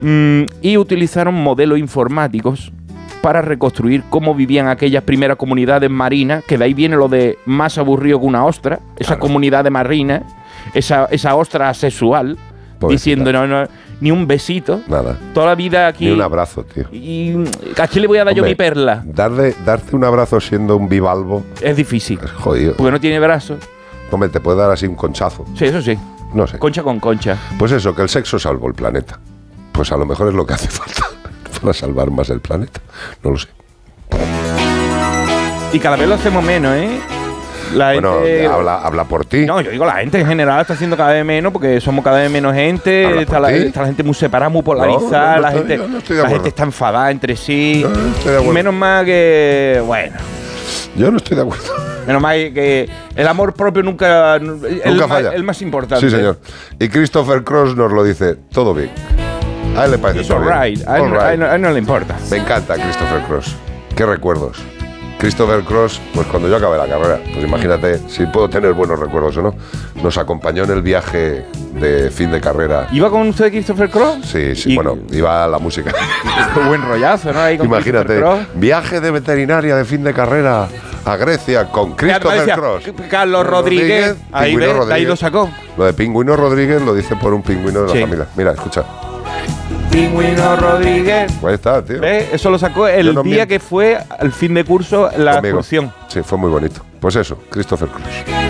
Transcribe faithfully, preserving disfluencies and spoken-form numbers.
mmm, y utilizaron modelos informáticos para reconstruir cómo vivían aquellas primeras comunidades marinas, que de ahí viene lo de más aburrido que una ostra, esa claro. comunidad de marinas, esa, esa ostra asexual, diciendo no, no, ni un besito. Nada. Toda la vida aquí. Ni un abrazo, tío. Y ¿a quién le voy a dar Hombre, yo mi perla? Darle, darte un abrazo siendo un bivalvo. Es difícil. Es jodido. Porque no tiene brazos. Hombre, te puede dar así un conchazo. Sí, eso sí. No sé. Concha con concha. Pues eso, que el sexo salvó el planeta. Pues a lo mejor es lo que hace falta para salvar más el planeta. No lo sé. Y cada vez lo hacemos menos, ¿eh? La bueno, gente, habla, habla por ti. No, yo digo, la gente en general está haciendo cada vez menos porque somos cada vez menos gente. Está la, está la gente muy separada, muy polarizada. No, no, no la estoy, gente, no la gente está enfadada entre sí. No, no estoy de acuerdo. Menos mal que. Bueno. Yo no estoy de acuerdo. Menos mal que el amor propio nunca. Nunca el, falla. El más importante. Sí, señor. Y Christopher Cross nos lo dice: todo bien. A él le parece todo right. bien. A él, right. a, él no, a él no le importa. Me encanta Christopher Cross. Qué recuerdos. Christopher Cross, pues cuando yo acabé la carrera, pues imagínate si puedo tener buenos recuerdos o no. Nos acompañó en el viaje de fin de carrera. ¿Iba con usted Christopher Cross? Sí, sí, y, bueno, iba a la música. Qué buen rollazo, ¿no? Ahí con imagínate, viaje de veterinaria de fin de carrera a Grecia con Christopher decía, Cross. Carlos Rodríguez, Rodríguez ahí, ve, Rodríguez. Ahí lo sacó. Lo de Pingüino Rodríguez lo dice por un pingüino de la sí. familia. Mira, escucha. Pingüino Rodríguez. Pues está, tío. ¿Ves? Eso lo sacó el no día miento. que fue al fin de curso la excursión. Sí, fue muy bonito. Pues eso, Christopher Cross.